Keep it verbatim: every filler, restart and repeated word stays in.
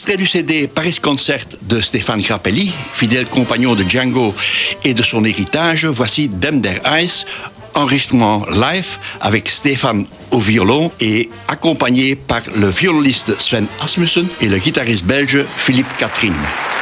Extrait du C D Paris Concert de Stéphane Grappelli, fidèle compagnon de Django et de son héritage, voici Dem der Ice, enregistrement live avec Stéphane au violon et accompagné par le violoniste Sven Asmussen et le guitariste belge Philippe Catherine.